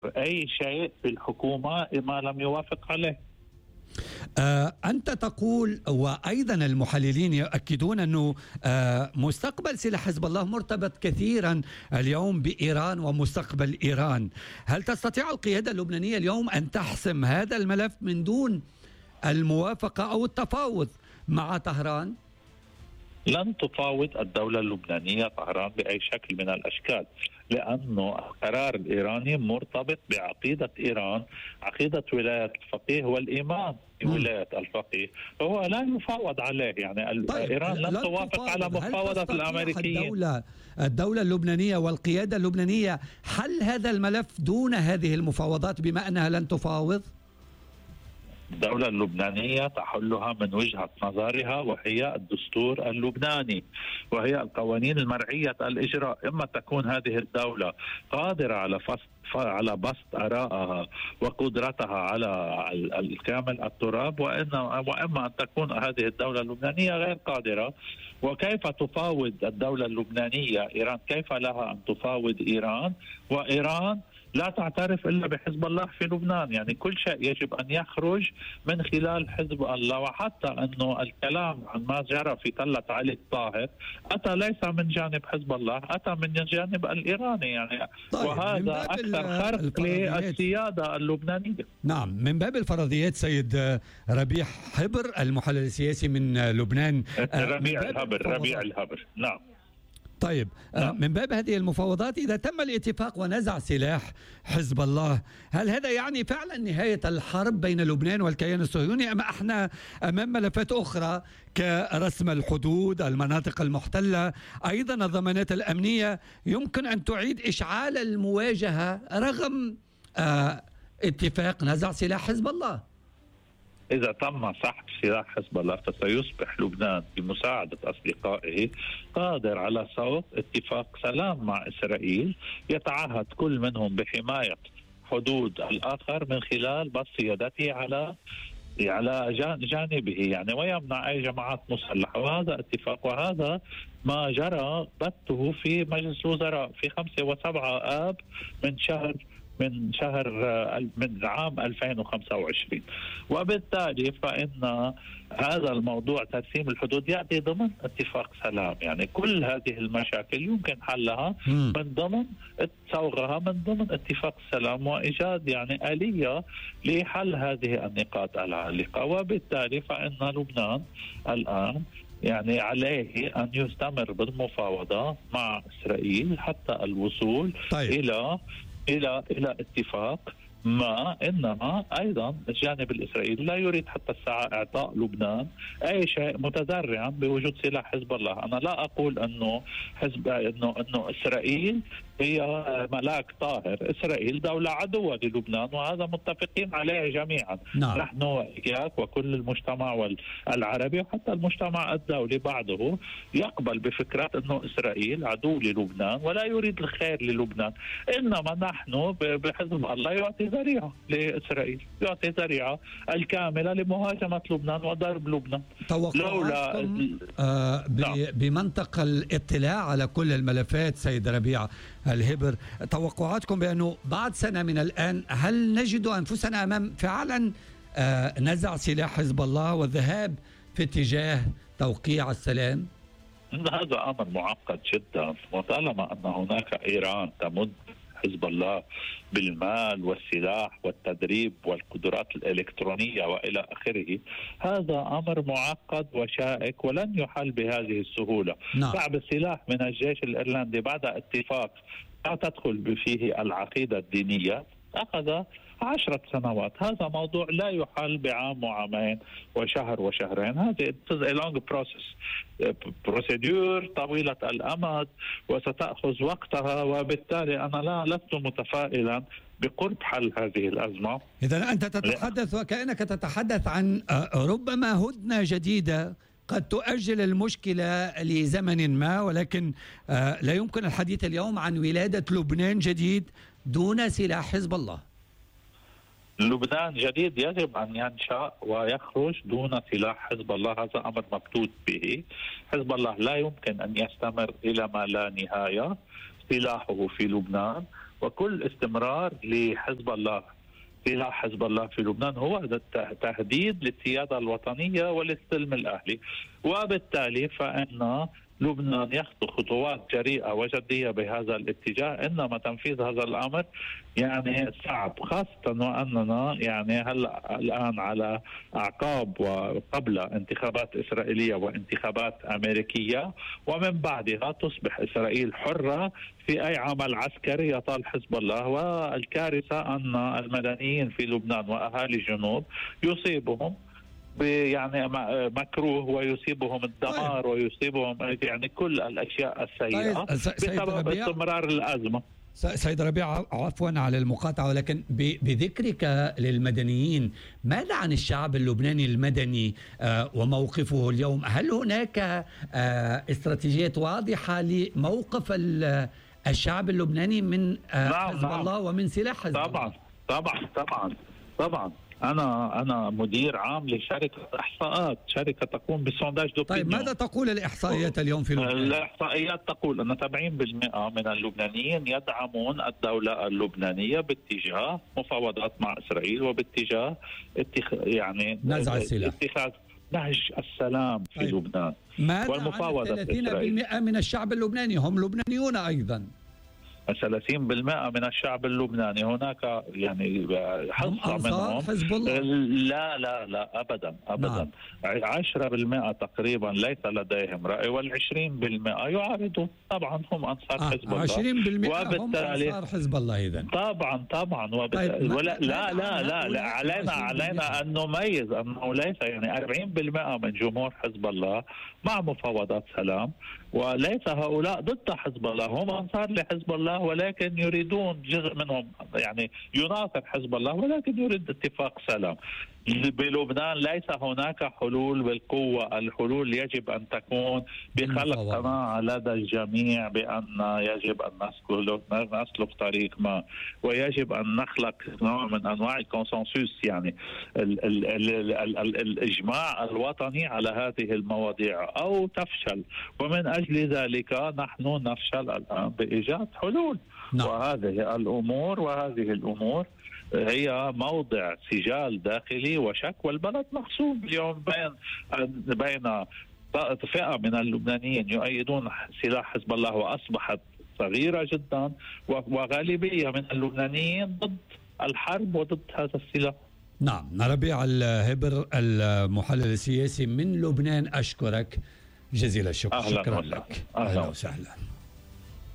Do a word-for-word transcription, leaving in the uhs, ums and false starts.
أي شيء في الحكومة ما لم يوافق عليه. آه أنت تقول وأيضا المحللين يؤكدون أنه آه مستقبل سلاح حزب الله مرتبط كثيرا اليوم بإيران ومستقبل إيران. هل تستطيع القيادة اللبنانية اليوم أن تحسم هذا الملف من دون الموافقة أو التفاوض مع طهران؟ لن تفاوض الدولة اللبنانية طهران بأي شكل من الأشكال، لأنه القرار الإيراني مرتبط بعقيدة إيران، عقيدة ولاية الفقيه والإيمان بولاية الفقيه، فهو لا يفاوض عليه. يعني طيب إيران لن توافق على مفاوضة الأمريكيين. الدولة, الدولة اللبنانية والقيادة اللبنانية حل هذا الملف دون هذه المفاوضات بما أنها لن تفاوض؟ الدولة اللبنانية تحلها من وجهة نظرها، وهي الدستور اللبناني وهي القوانين المرعية الإجراء. إما تكون هذه الدولة قادرة على فصل على بسط آرائها وقدرتها على الكامل التراب، وإما أن تكون هذه الدولة اللبنانية غير قادرة. وكيف تفاوض الدولة اللبنانية إيران؟ كيف لها أن تفاوض إيران وإيران لا تعترف إلا بحزب الله في لبنان؟ يعني كل شيء يجب أن يخرج من خلال حزب الله. وحتى أنه الكلام عن ما جرى في تلة علي الطاهر أتى ليس من جانب حزب الله، أتى من الجانب الإيراني. يعني طيب، وهذا أكثر خرق للسيادة اللبنانية. نعم، من باب الفرضيات سيد ربيع حبر المحلل السياسي من لبنان. ربيع الهبر ربيع الهبر نعم. طيب نعم. من باب هذه المفاوضات إذا تم الاتفاق ونزع سلاح حزب الله، هل هذا يعني فعلا نهاية الحرب بين لبنان والكيان الصهيوني، أم احنا أمام ملفات أخرى كرسم الحدود، المناطق المحتلة، أيضا الضمانات الأمنية يمكن أن تعيد إشعال المواجهة رغم آه اتفاق نزع سلاح حزب الله؟ إذا تم سحب سلاح حزب الله فسيصبح لبنان بمساعدة أصدقائه قادر على صوت اتفاق سلام مع إسرائيل يتعهد كل منهم بحماية حدود الآخر من خلال بسط يدته على على جانبه، يعني ويمنع أي جماعات مسلحة. وهذا اتفاق، وهذا ما جرى بثه في مجلس الوزراء في خمسة وسبعة آب من شهر من شهر من عام ألفين وخمسة وعشرين. وبالتالي فإن هذا الموضوع ترسيم الحدود يأتي ضمن اتفاق سلام. يعني كل هذه المشاكل يمكن حلها من ضمن تصوغها من ضمن اتفاق السلام وإيجاد يعني آلية لحل هذه النقاط العالقة. وبالتالي فإن لبنان الآن يعني عليه أن يستمر بالمفاوضة مع إسرائيل حتى الوصول طيب. إلى إلى إلى اتفاق ما. إنما أيضا الجانب الإسرائيلي لا يريد حتى الساعة إعطاء لبنان أي شيء متذرعا بوجود سلاح حزب الله. أنا لا أقول أنه حزب إنه إنه إسرائيل هي ملاك طاهر. إسرائيل دولة عدوة للبنان، وهذا متفقين عليه جميعا. نعم. نحن وإياك وكل المجتمع العربي وحتى المجتمع الدولي بعده يقبل بفكرة أنه إسرائيل عدو للبنان ولا يريد الخير للبنان. إنما نحن بحزب الله يعطي ذريعة لإسرائيل، يعطي ذريعة الكاملة لمهاجمة لبنان وضرب لبنان. لولا آه بمنطق الاطلاع على كل الملفات سيد ربيع الهبر، توقعاتكم بأنه بعد سنة من الآن هل نجد أنفسنا أمام فعلا آه نزع سلاح حزب الله والذهاب في اتجاه توقيع السلام؟ هذا أمر معقد جدا، وطالما أن هناك إيران تمد حزب الله بالمال والسلاح والتدريب والقدرات الإلكترونية وإلى آخره، هذا أمر معقد وشائك ولن يحل بهذه السهولة. نعم. سحب السلاح من الجيش الإيرلندي بعد اتفاق لا تدخل فيه العقيدة الدينية أخذ عشرة سنوات. هذا موضوع لا يحل بعام وعامين وشهر وشهرين. هذه a long process procedure طويلة الأمد وستأخذ وقتها، وبالتالي أنا لا لست متفائلا بقرب حل هذه الأزمة. إذا أنت تتحدث وكأنك تتحدث عن ربما هدنة جديدة قد تؤجل المشكلة لزمن ما، ولكن لا يمكن الحديث اليوم عن ولادة لبنان جديد دون سلاح حزب الله. لبنان جديد يجب أن ينشأ ويخرج دون سلاح حزب الله، هذا أمر مكتوب به. حزب الله لا يمكن أن يستمر إلى ما لا نهاية سلاحه في لبنان، وكل استمرار لحزب الله سلاح حزب الله في لبنان هو تهديد للسيادة الوطنية وللسلم الأهلي، وبالتالي فإن لبنان يخطو خطوات جريئة وجدية بهذا الاتجاه، إنما تنفيذ هذا الأمر يعني صعب، خاصة وأننا يعني هلا الآن على أعقاب وقبل انتخابات إسرائيلية وانتخابات أمريكية، ومن بعدها تصبح إسرائيل حرة في أي عمل عسكري يطال حزب الله. والكارثة أن المدنيين في لبنان وأهالي الجنوب يصيبهم يعني مكروه ويصيبهم الدمار ويصيبهم يعني كل الأشياء السيئة بسبب استمرار الأزمة. سيد ربيع، عفوا على المقاطعة، ولكن بذكرك للمدنيين، ماذا عن الشعب اللبناني المدني وموقفه اليوم؟ هل هناك استراتيجيات واضحة لموقف الشعب اللبناني من حزب نعم الله ومن سلاح حزب الله؟ طبعا طبعا طبعا طبعا أنا أنا مدير عام لشركة إحصاءات، شركة تقوم بسونداج دوبينيون. طيب ماذا تقول الإحصائيات اليوم في لبنان؟ الإحصائيات تقول أن سبعين بالمئة من اللبنانيين يدعمون الدولة اللبنانية باتجاه مفاوضات مع إسرائيل وباتجاه اتخ... يعني نزع السلاح، اتخاذ نهج السلام في طيب. لبنان. ماذا عن ثلاثين بالمئة من الشعب اللبناني؟ هم لبنانيون أيضا. ثلاثين بالمئة من الشعب اللبناني هناك يعني حصة منهم حزب الله؟ لا لا لا أبدا أبدا نعم. عشرة بالمئة تقريبا ليس لديهم رأي، والعشرين بالمئة يعارضون. طبعا هم أنصار آه حزب الله. عشرين بالمئة هم أنصار حزب الله إذن. طبعا طبعا وبالتالي طيب ولا لا لا لا, لا علينا علينا أن نميز أنه ليس يعني أربعين بالمئة من جمهور حزب الله مع مفاوضات سلام، وليس هؤلاء ضد حزب الله، هم أنصار لحزب الله ولكن يريدون جزء منهم يعني يناصر حزب الله ولكن يريد اتفاق سلام. بلبنان ليس هناك حلول بالقوة، الحلول يجب أن تكون بخلق قناعة لدى الجميع بأن يجب أن نسلك طريق ما، ويجب أن نخلق نوع من أنواع الكونسنسوس يعني ال ال ال ال ال الإجماع الوطني على هذه المواضيع أو تفشل، ومن أجل ذلك نحن نفشل الآن بإيجاد حلول. نعم. وهذه الأمور وهذه الأمور هي موضع سجال داخلي وشك، والبلد مقسوم اليوم بين بين فئة من اللبنانيين يؤيدون سلاح حزب الله وأصبحت صغيرة جدا، وغالبية من اللبنانيين ضد الحرب وضد هذا السلاح. نعم. ربيع الهبر المحلل السياسي من لبنان، أشكرك جزيل الشكر. أهلا شكرا وسهلا. لك. أهلا وسهلا.